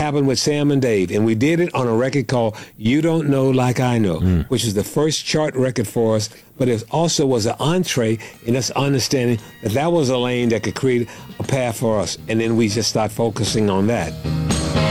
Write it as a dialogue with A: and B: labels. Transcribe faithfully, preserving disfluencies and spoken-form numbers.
A: happened with Sam and Dave, and we did it on a record called You Don't Know Like I Know, mm. which is the first chart record for us, but it also was an entree in us understanding that that was a lane that could create a path for us, and then we just start focusing on that.